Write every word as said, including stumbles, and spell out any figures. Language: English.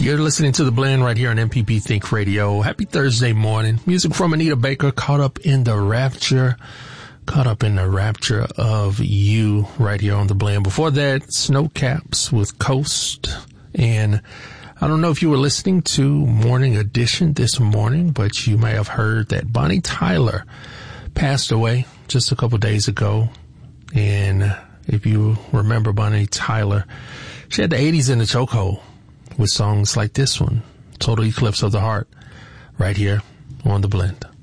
You're listening to The Blend right here on M P B Think Radio. Happy Thursday morning. Music from Anita Baker, Caught Up in the Rapture. Caught Up in the Rapture of You right here on The Blend. Before that, Snowcaps with Coast. And I don't know if you were listening to Morning Edition this morning, but you may have heard that Bonnie Tyler passed away just a couple days ago. And if you remember Bonnie Tyler, she had the eighties in the chokehold with songs like this one, Total Eclipse of the Heart, right here on The Blend.